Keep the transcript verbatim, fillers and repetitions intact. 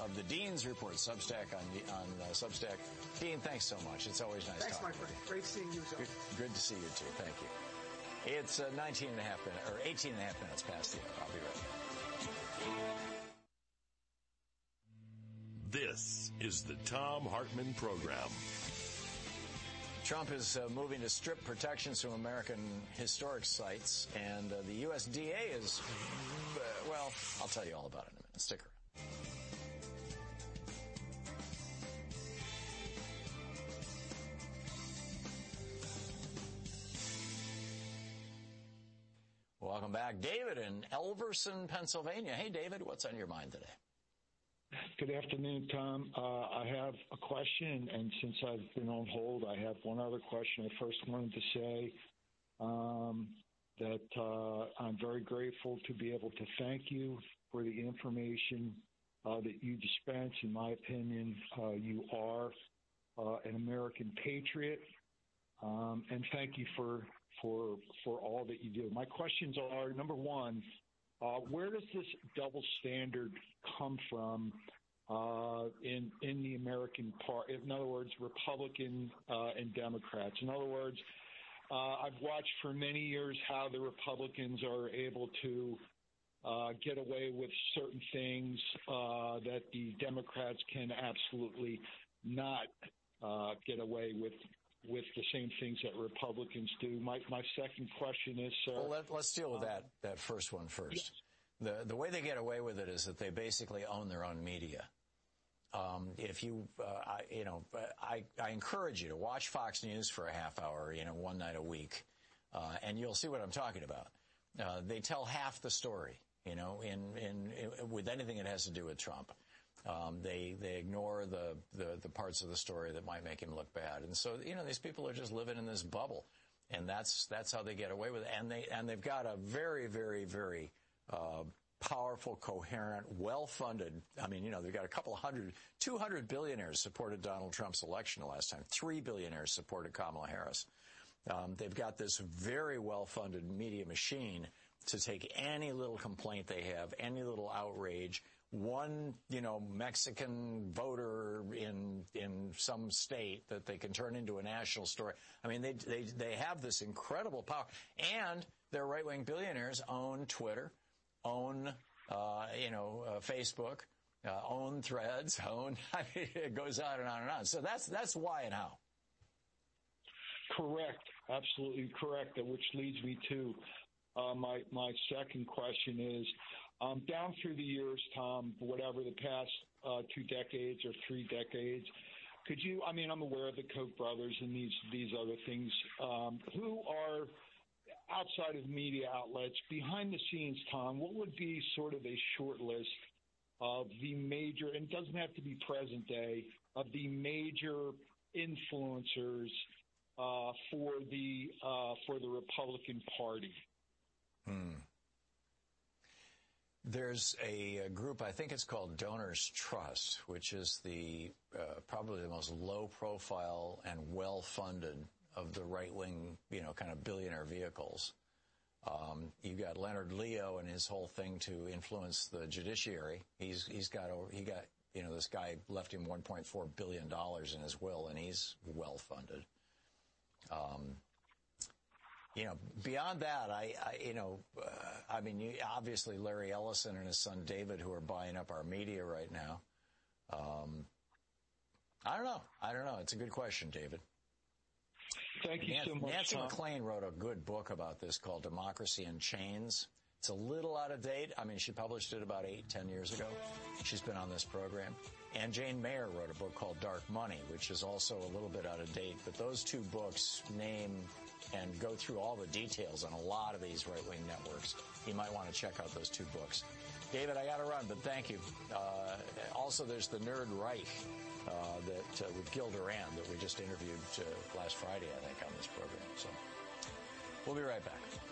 of the Dean's Report, Substack on on uh, Substack. Dean, thanks so much. It's always nice thanks, talking my friend. to you. Great seeing you, John. Good, good to see you, too. Thank you. It's uh, nineteen and a half minutes, or eighteen and a half minutes past the hour. I'll be right back. This is the Thom Hartmann Program. Trump is uh, moving to strip protections from American historic sites, and uh, the U S D A is, uh, well, I'll tell you all about it in a minute. Stick around. Welcome back. David in Elverson, Pennsylvania. Hey, David, what's on your mind today? Good afternoon, Tom. Uh, I have a question, and since I've been on hold, I have one other question. I first wanted to say um, that uh, I'm very grateful to be able to thank you for the information uh, that you dispense. In my opinion, uh, you are uh, an American patriot, um, and thank you for, for, for all that you do. My questions are, number one, Uh, where does this double standard come from uh, in in the American part? In other words, Republican uh, and Democrats. In other words, uh, I've watched for many years how the Republicans are able to uh, get away with certain things uh, that the Democrats can absolutely not uh, get away with. with the same things that Republicans do. My my second question is, sir. Well, let, let's deal with that that first one first. Yes. The the way they get away with it is that they basically own their own media. Um, if you, uh, I, you know, I, I encourage you to watch Fox News for a half hour, you know, one night a week, uh, and you'll see what I'm talking about. Uh, they tell half the story, you know, in, in, in with anything that has to do with Trump. Um, they they ignore the, the, the parts of the story that might make him look bad, and so you know these people are just living in this bubble, and that's that's how they get away with it. And they and they've got a very very very uh, powerful, coherent, well-funded. I mean, you know, they've got a couple of hundred, two hundred billionaires supported Donald Trump's election the last time. Three billionaires supported Kamala Harris. Um, they've got this very well-funded media machine to take any little complaint they have, any little outrage. One, you know, Mexican voter in in some state that they can turn into a national story. I mean, they they they have this incredible power, and their right-wing billionaires own Twitter, own uh, you know uh, Facebook, uh, own Threads, own. I mean, it goes on and on and on. So that's that's why and how. Correct, absolutely correct. Which leads me to uh, my my second question is. Um, down through the years, Tom, whatever the past uh, two decades or three decades, could you, I mean, I'm aware of the Koch brothers and these, these other things, um, who are outside of media outlets, behind the scenes, Tom, what would be sort of a short list of the major, and it doesn't have to be present day, of the major influencers uh, for the uh, for the Republican Party? Hmm. There's a, a group, I think it's called Donors Trust, which is the uh, probably the most low-profile and well-funded of the right-wing, you know, kind of billionaire vehicles. Um, you've got Leonard Leo and his whole thing to influence the judiciary. He's he's got he got you know this guy left him one point four billion dollars in his will, and he's well-funded. Um, You know, beyond that, I, I you know, uh, I mean, you, obviously Larry Ellison and his son David, who are buying up our media right now. Um, I don't know. I don't know. It's a good question, David. Thank you Nancy, so much. Nancy Tom. McLean wrote a good book about this called Democracy in Chains. It's a little out of date. I mean, she published it about eight, ten years ago. She's been on this program. And Jane Mayer wrote a book called Dark Money, which is also a little bit out of date. But those two books name and go through all the details on a lot of these right-wing networks. You might want to check out those two books. David, I got to run, but thank you. Uh, also, there's the Nerd Reich uh, that uh, with Gil Duran that we just interviewed uh, last Friday, I think, on this program. So we'll be right back.